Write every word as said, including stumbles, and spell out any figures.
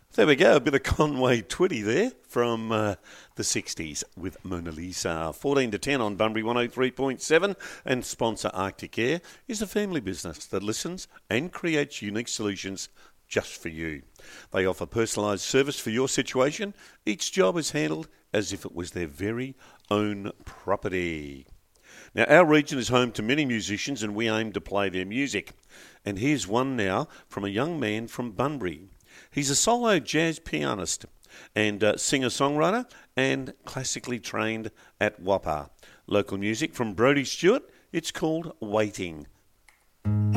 There we go, a bit of Conway Twitty there from uh, the sixties with Mona Lisa. fourteen to ten on Bunbury one oh three point seven, and sponsor Arctic Air is a family business that listens and creates unique solutions just for you. They offer personalised service for your situation. Each job is handled as if it was their very own property. Now, our region is home to many musicians and we aim to play their music. And here's one now from a young man from Bunbury. He's a solo jazz pianist and uh, singer-songwriter and classically trained at W A P A. Local music from Brodie Stewart. It's called Waiting.